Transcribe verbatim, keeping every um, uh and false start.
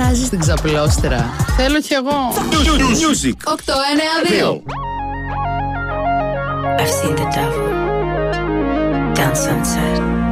αλλάζεις την ξαπλώστρα. Θέλω κι εγώ. Music οκτώ εννιά δύο. I've seen the devil down sunset.